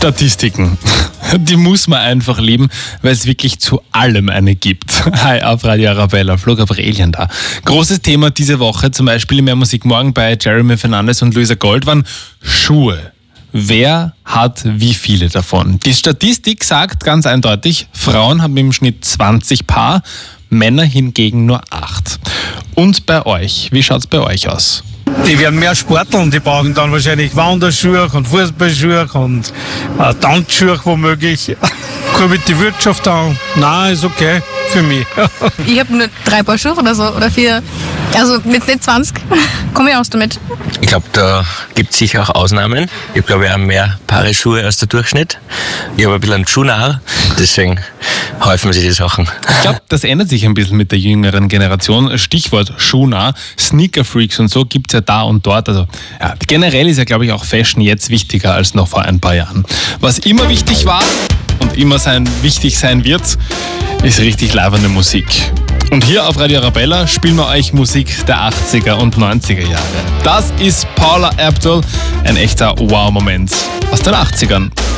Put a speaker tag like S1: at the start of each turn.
S1: Statistiken. Die muss man einfach lieben, weil es wirklich zu allem eine gibt. Hi, auf Radio Arabella, Flo Gabrielien da. Großes Thema diese Woche, zum Beispiel in Mehr Musik morgen bei Jeremy Fernandes und Luisa Gold, waren Schuhe. Wer hat wie viele davon? Die Statistik sagt ganz eindeutig, Frauen haben im Schnitt 20 Paar, Männer hingegen nur 8. Und bei euch, wie schaut's bei euch aus?
S2: Die werden mehr sporteln, die brauchen dann wahrscheinlich Wanderschuhe und Fußballschuhe und Tanzschuhe womöglich. Kommt mit die Wirtschaft an. Nein, ist okay für mich.
S3: Ich habe nur 3 Paar Schuhe oder so, oder 4. Also mit nicht 20 komme ich aus damit.
S4: Ich glaube, da gibt es sicher auch Ausnahmen. Ich habe, glaube ich, auch mehr Paare Schuhe als der Durchschnitt. Ich habe ein bisschen einen Schuhnarr, deswegen häufen sich die Sachen.
S1: Ich glaube, das ändert sich ein bisschen mit der jüngeren Generation. Stichwort Schuhnah, Sneaker-Freaks und so gibt es ja da und dort. Also ja, generell ist ja, glaube ich, auch Fashion jetzt wichtiger als noch vor ein paar Jahren. Was immer wichtig war und immer wichtig sein wird, ist richtig labernde Musik. Und hier auf Radio Arabella spielen wir euch Musik der 80er und 90er Jahre. Das ist Paula Abdul, ein echter Wow-Moment aus den 80ern.